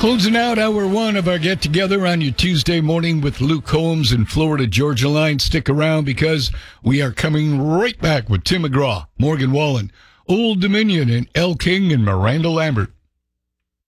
Closing out hour one of our get-together on your Tuesday morning with Luke Holmes and Florida Georgia Line. Stick around because we are coming right back with Tim McGraw, Morgan Wallen, Old Dominion, and El King and Miranda Lambert.